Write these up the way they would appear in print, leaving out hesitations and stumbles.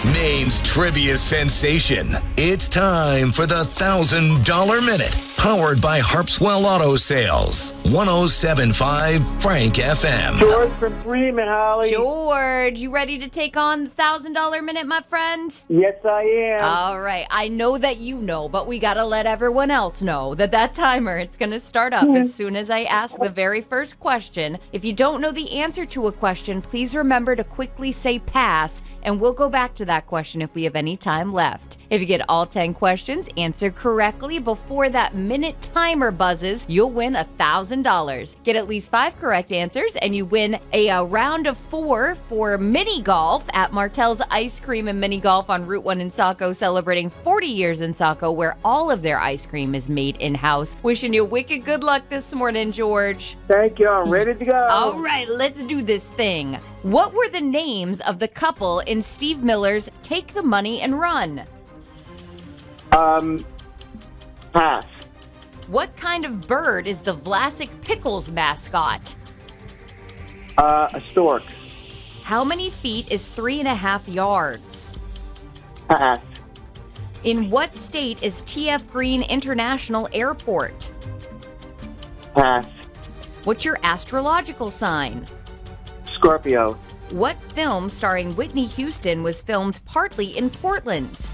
Maine's trivia sensation. It's time for the $1,000 Minute. Powered by Harpswell Auto Sales. 107.5 Frank FM. George from Freeman, Holly. George, you ready to take on the $1,000 Minute, my friend? Yes, I am. All right. I know that you know, but we got to let everyone else know that timer, it's going to start up as soon as I ask the very first question. If you don't know the answer to a question, please remember to quickly say pass, and we'll go back to that question if we have any time left. If you get all 10 questions answered correctly before that minute timer buzzes, you'll win $1,000. Get at least 5 correct answers, and you win a round of 4 for mini golf at Martell's Ice Cream and Mini Golf on Route 1 in Saco, celebrating 40 years in Saco, where all of their ice cream is made in-house. Wishing you wicked good luck this morning, George. Thank you. I'm ready to go. All right, let's do this thing. What were the names of the couple in Steve Miller's Take the Money and Run? Pass. What kind of bird is the Vlasic Pickles mascot? A stork. How many feet is 3.5 yards? Pass. In what state is T.F. Green International Airport? Pass. What's your astrological sign? Scorpio. What film starring Whitney Houston was filmed partly in Portland?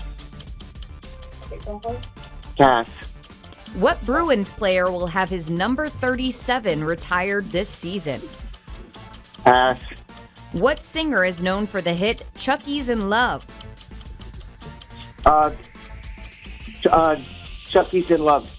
Pass. What Bruins player will have his number 37 retired this season? Pass. What singer is known for the hit Chucky's in Love? Chucky's in Love.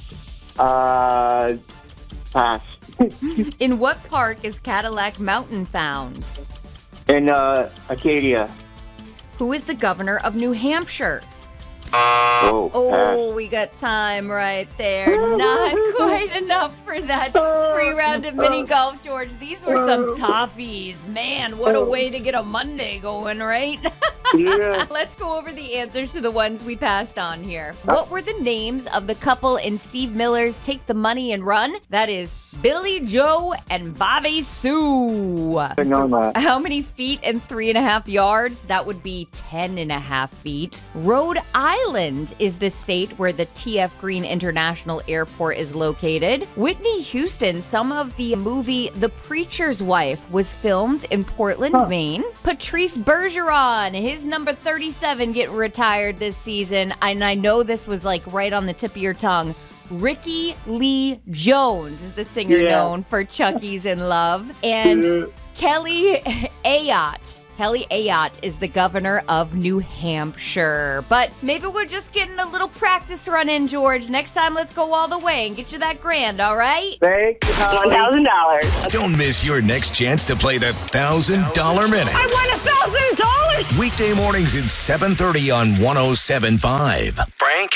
Pass. In what park is Cadillac Mountain found? In Acadia. Who is the governor of New Hampshire? Oh, Oh, we got time right there. Not quite enough for that free round of mini golf, George. These were some toughies. Man, what a way to get a Monday going, right? Yeah. Let's go over the answers to the ones we passed on here. What were the names of the couple in Steve Miller's Take the Money and Run? That is Billy Joe and Bobby Sue. I know that. How many feet and 3.5 yards? That would be 10.5 feet. Rhode Island is the state where the T.F. Green International Airport is located. Whitney Houston, some of the movie The Preacher's Wife was filmed in Portland, Maine. Patrice Bergeron, his number 37 getting retired this season. And I know this was like right on the tip of your tongue. Ricky Lee Jones is the singer known for Chucky's in Love. And Kelly Ayotte. Kelly Ayotte is the governor of New Hampshire. But maybe we're just getting a little practice run in, George. Next time, let's go all the way and get you that grand, all right? Thank you, Holly. $1,000. Don't miss your next chance to play the $1,000 Minute. I won $1,000. Weekday mornings at 7:30 on 107.5 Frank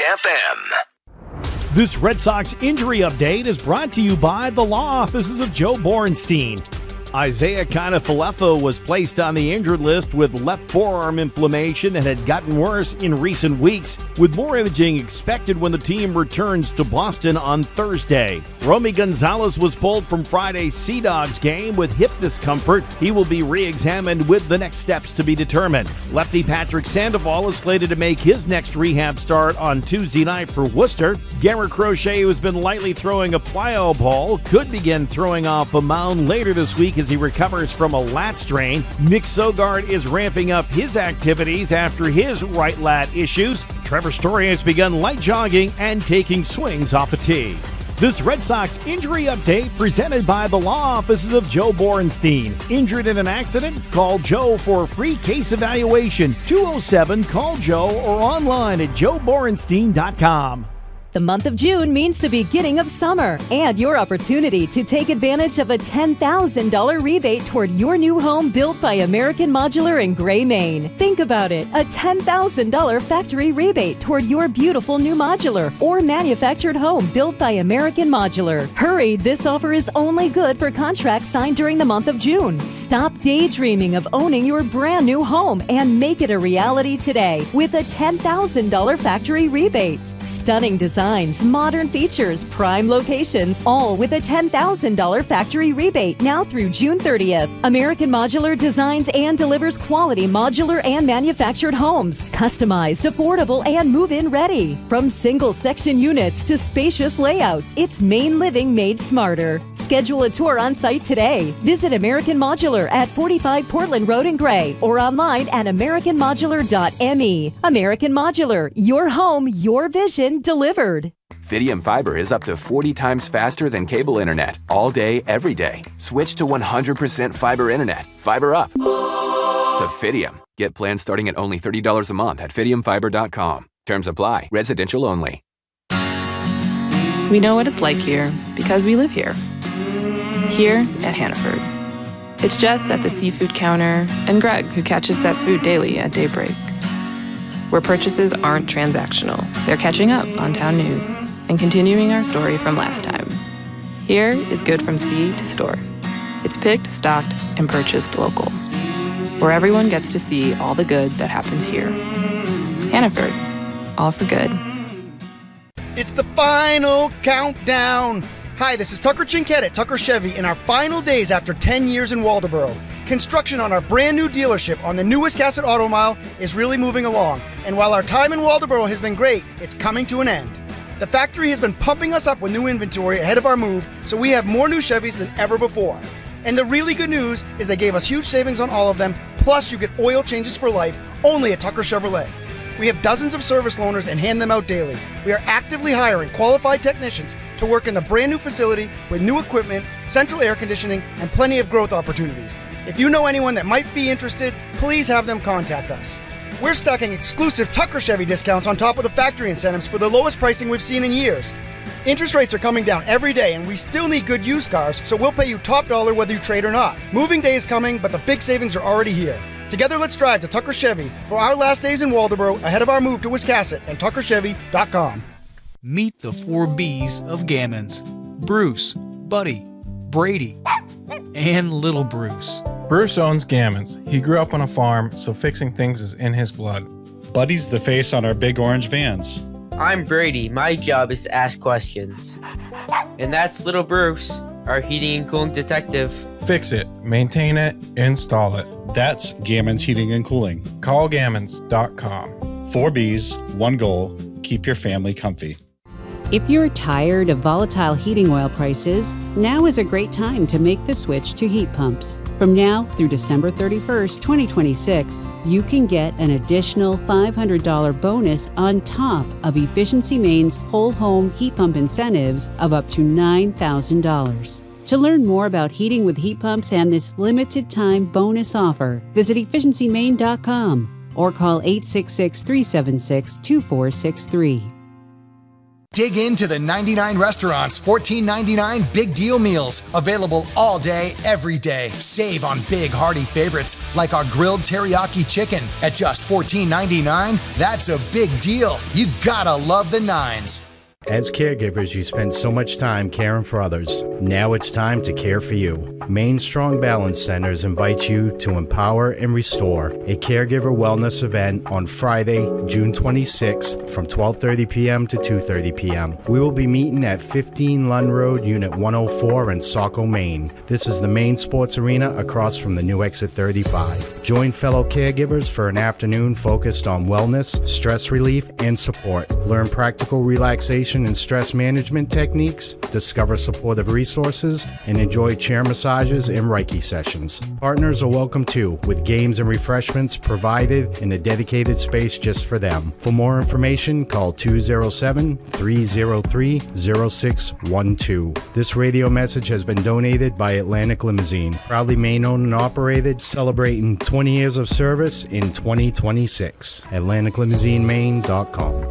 FM. This Red Sox injury update is brought to you by the law offices of Joe Borenstein. Isaiah Kiner-Falefa was placed on the injured list with left forearm inflammation that had gotten worse in recent weeks, with more imaging expected when the team returns to Boston on Thursday. Romy Gonzalez was pulled from Friday's Sea Dogs game with hip discomfort. He will be re-examined with the next steps to be determined. Lefty Patrick Sandoval is slated to make his next rehab start on Tuesday night for Worcester. Garrett Crochet, who has been lightly throwing a plyo ball, could begin throwing off a mound later this week as he recovers from a lat strain. Nick Sogard is ramping up his activities after his right lat issues. Trevor Story has begun light jogging and taking swings off a tee. This Red Sox injury update presented by the law offices of Joe Borenstein. Injured in an accident? Call Joe for a free case evaluation. 207-CALL-JOE or online at joeborenstein.com. The month of June means the beginning of summer and your opportunity to take advantage of a $10,000 rebate toward your new home built by American Modular in Gray, Maine. Think about it, a $10,000 factory rebate toward your beautiful new modular or manufactured home built by American Modular. Hurry, this offer is only good for contracts signed during the month of June. Stop daydreaming of owning your brand new home and make it a reality today with a $10,000 factory rebate. Stunning design designs, modern features, prime locations, all with a $10,000 factory rebate now through June 30th. American Modular designs and delivers quality modular and manufactured homes, customized, affordable, and move-in ready. From single-section units to spacious layouts, it's Maine living made smarter. Schedule a tour on site today. Visit American Modular at 45 Portland Road in Gray or online at americanmodular.me. American Modular, your home, your vision delivered. Fidium Fiber is up to 40 times faster than cable internet, all day, every day. Switch to 100% fiber internet. Fiber up to Fidium. Get plans starting at only $30 a month at fidiumfiber.com. Terms apply. Residential only. We know what it's like here because we live here. Here at Hannaford. It's Jess at the seafood counter and Greg who catches that food daily at daybreak. Where purchases aren't transactional. They're catching up on town news and continuing our story from last time. Here is good from sea to store. It's picked, stocked, and purchased local. Where everyone gets to see all the good that happens here. Hannaford, all for good. It's the final countdown. Hi, this is Tucker Chinquette at Tucker Chevy in our final days after 10 years in Waldoboro. Construction on our brand new dealership on the new Wiscasset Auto Mile is really moving along. And while our time in Waldoboro has been great, it's coming to an end. The factory has been pumping us up with new inventory ahead of our move, so we have more new Chevys than ever before. And the really good news is they gave us huge savings on all of them, plus you get oil changes for life only at Tucker Chevrolet. We have dozens of service loaners and hand them out daily. We are actively hiring qualified technicians to work in the brand new facility with new equipment, central air conditioning, and plenty of growth opportunities. If you know anyone that might be interested, please have them contact us. We're stacking exclusive Tucker Chevy discounts on top of the factory incentives for the lowest pricing we've seen in years. Interest rates are coming down every day, and we still need good used cars, so we'll pay you top dollar whether you trade or not. Moving day is coming, but the big savings are already here. Together, let's drive to Tucker Chevy for our last days in Waldoboro ahead of our move to Wiscasset and tuckerchevy.com. Meet the 4 Bs of Gammons: Bruce, Buddy, Brady, and Little Bruce. Bruce owns Gammons. He grew up on a farm, so fixing things is in his blood. Buddy's the face on our big orange vans. I'm Brady. My job is to ask questions. And that's Little Bruce, our heating and cooling detective. Fix it, maintain it, install it. That's Gammons Heating and Cooling. Call Gammons.com. 4 Bs, 1 goal. Keep your family comfy. If you're tired of volatile heating oil prices, now is a great time to make the switch to heat pumps. From now through December 31st, 2026, you can get an additional $500 bonus on top of Efficiency Maine's whole home heat pump incentives of up to $9,000. To learn more about heating with heat pumps and this limited time bonus offer, visit efficiencymaine.com or call 866-376-2463. Dig into the 99 restaurants, $14.99 big deal meals, available all day, every day. Save on big hearty favorites like our grilled teriyaki chicken at just $14.99. That's a big deal. You gotta love the nines. As caregivers, you spend so much time caring for others. Now it's time to care for you. Maine Strong Balance Centers invite you to Empower and Restore, a caregiver wellness event on Friday, June 26th from 12:30 p.m. to 2:30 p.m. We will be meeting at 15 Lund Road, Unit 104 in Saco, Maine. This is the Maine Sports Arena across from the new Exit 35. Join fellow caregivers for an afternoon focused on wellness, stress relief, and support. Learn practical relaxation and stress management techniques, discover supportive resources, and enjoy chair massages and Reiki sessions. Partners are welcome too, with games and refreshments provided in a dedicated space just for them. For more information, call 207-303-0612. This radio message has been donated by Atlantic Limousine, proudly Maine-owned and operated, celebrating 20 years of service in 2026. AtlanticLimousineMaine.com.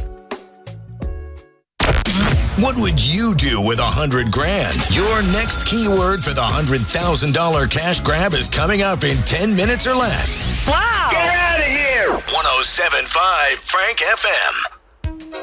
What would you do with $100,000? Your next keyword for the $100,000 cash grab is coming up in 10 minutes or less. Wow! Get out of here! 107.5 Frank FM.